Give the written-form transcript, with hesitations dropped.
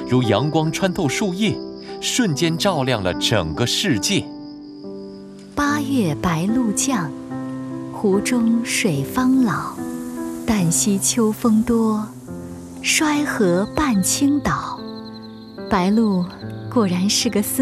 如阳光穿透树叶，瞬间照亮了整个世界。 8月白露降，湖中水方老。旦夕秋风多，衰荷半倾倒。白露果然是个思